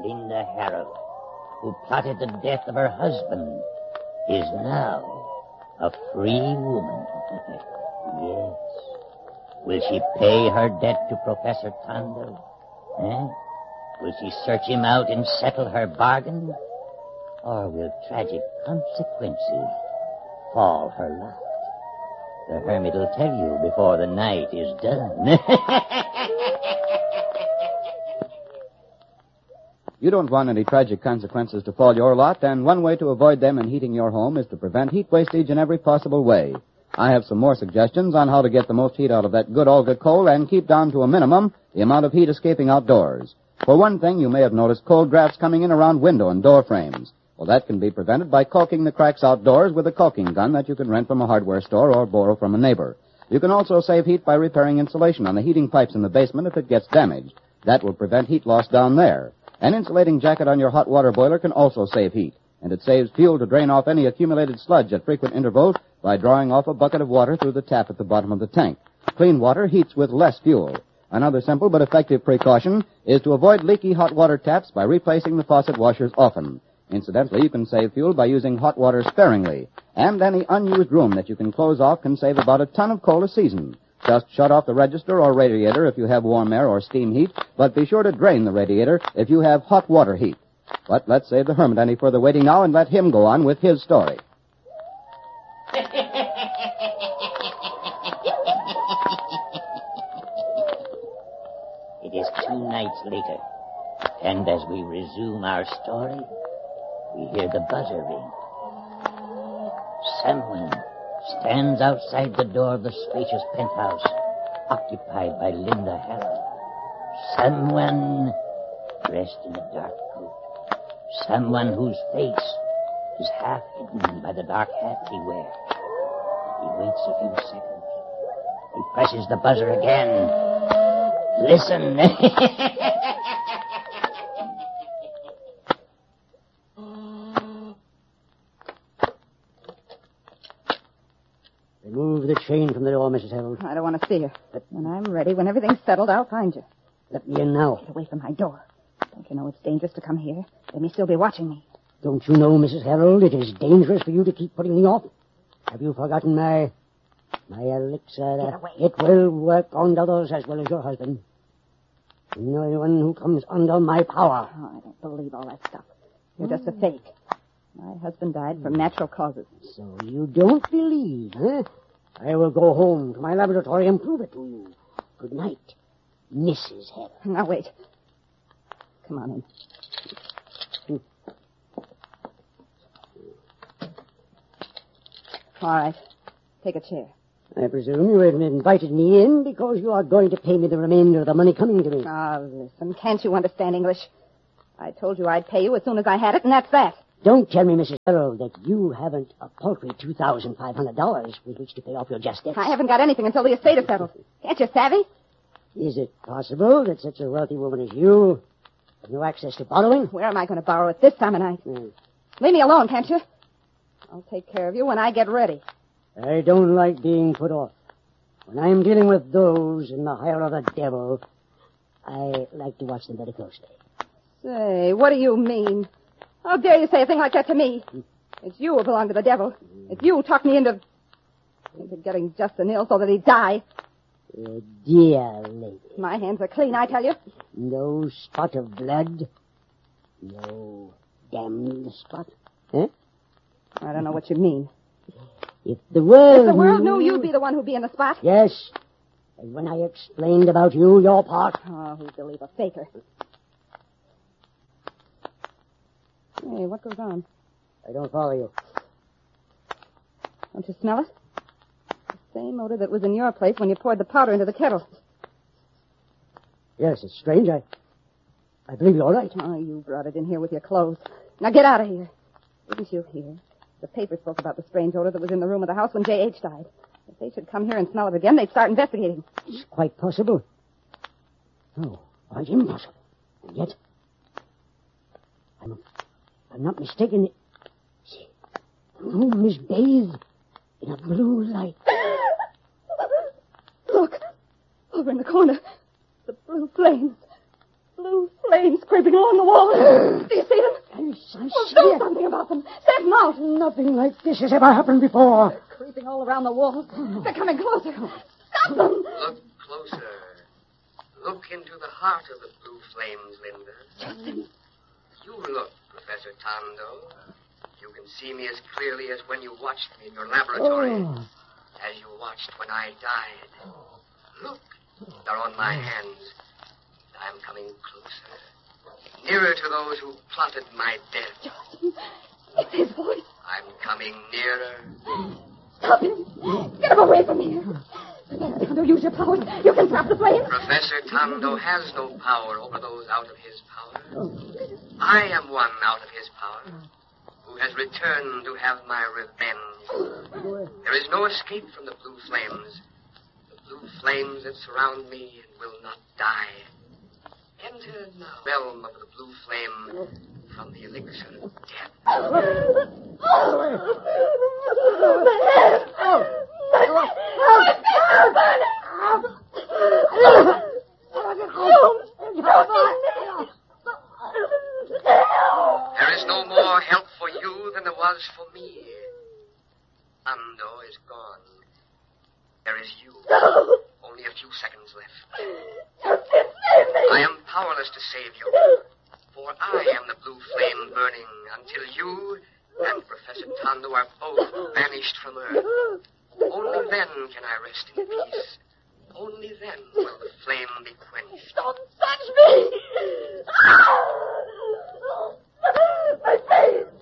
Linda Harrow, who plotted the death of her husband, is now a free woman. Yes. Will she pay her debt to Professor Tondo? Will she search him out and settle her bargain? Or will tragic consequences fall her lot? The hermit will tell you before the night is done. You don't want any tragic consequences to fall your lot, and one way to avoid them in heating your home is to prevent heat wastage in every possible way. I have some more suggestions on how to get the most heat out of that good Olga coal and keep down to a minimum the amount of heat escaping outdoors. For one thing, you may have noticed cold drafts coming in around window and door frames. Well, that can be prevented by caulking the cracks outdoors with a caulking gun that you can rent from a hardware store or borrow from a neighbor. You can also save heat by repairing insulation on the heating pipes in the basement if it gets damaged. That will prevent heat loss down there. An insulating jacket on your hot water boiler can also save heat, and it saves fuel to drain off any accumulated sludge at frequent intervals by drawing off a bucket of water through the tap at the bottom of the tank. Clean water heats with less fuel. Another simple but effective precaution is to avoid leaky hot water taps by replacing the faucet washers often. Incidentally, you can save fuel by using hot water sparingly, and any unused room that you can close off can save about a ton of coal a season. Just shut off the register or radiator if you have warm air or steam heat, but be sure to drain the radiator if you have hot water heat. But let's save the hermit any further waiting now and let him go on with his story. It is 2 nights later, and as we resume our story, we hear the buzzer ring. Someone stands outside the door of the spacious penthouse occupied by Linda Harrow. Someone dressed in a dark coat. Someone whose face is half hidden by the dark hat he wears. He waits a few seconds. He presses the buzzer again. Listen. Remove the chain from the door, Mrs. Harold. I don't want to see her. But when I'm ready, when everything's settled, I'll find you. Let me in now. Get away from my door. Don't you know it's dangerous to come here? They may still be watching me. Don't you know, Mrs. Harold, it is dangerous for you to keep putting me off? Have you forgotten my elixir? Get away. It will work on others as well as your husband. No one who comes under my power. Oh, I don't believe all that stuff. You're just a fake. My husband died from natural causes. So you don't believe, huh? I will go home to my laboratory and prove it to you. Good night, Mrs. Harold. Now, wait. Come on in. All right. Take a chair. I presume you have invited me in because you are going to pay me the remainder of the money coming to me. Ah, listen. Can't you understand English? I told you I'd pay you as soon as I had it, and that's that. Don't tell me, Mrs. Harold, that you haven't a paltry $2,500 with which to pay off your just debts. I haven't got anything until the estate is settled. Can't you savvy? Is it possible that such a wealthy woman as you has no access to borrowing? Where am I going to borrow at this time of night? Leave me alone, can't you? I'll take care of you when I get ready. I don't like being put off. When I'm dealing with those in the hire of the devil, I like to watch them very closely. Say, what do you mean? How dare you say a thing like that to me? It's you who belong to the devil. It's you who talked me into getting Justin ill so that he'd die. Dear lady. My hands are clean, I tell you. No spot of blood. No damned spot. Huh? I don't know what you mean. If the world knew you'd be the one who'd be in the spot. Yes. And when I explained about you, your part. Oh, who'd believe a faker? Hey, what goes on? I don't follow you. Don't you smell it? The same odor that was in your place when you poured the powder into the kettle. Yes, it's strange. I believe you're right. Oh, you brought it in here with your clothes. Now get out of here. Didn't you hear? The paper spoke about the strange odor that was in the room of the house when J.H. died. If they should come here and smell it again, they'd start investigating. It's quite possible. No, quite impossible. And yet, I'm not mistaken. See, the room is bathed in a blue light. Look, over in the corner, the blue flames. Blue flames. flames creeping along the wall. Do you see them? I Well, see do it. something about them. Send them out. Nothing like this has ever happened before. They're creeping all around the wall. They're coming closer. Stop them. Look closer. Look into the heart of the blue flames, Linda. You look, Professor Tondo. You can see me as clearly as when you watched me in your laboratory. As you watched when I died. Look, they're on my hands. I'm coming closer. Nearer to those who plotted my death. It's his voice. I'm coming nearer. Stop him. Get him away from here. Tondo, use your powers. You can stop the flames. Professor Tondo has no power over those out of his power. I am one out of his power, who has returned to have my revenge. There is no escape from the blue flames. The blue flames that surround me and will not die. Enter now the realm of the blue flame from the elixir of death. There is no more help for you than there was for me. Tondo is gone. There is you. Only a few seconds left. I am powerless to save you, for I am the blue flame burning until you and Professor Tondo are both banished from Earth. Only then can I rest in peace. Only then will the flame be quenched. Don't touch me. My face.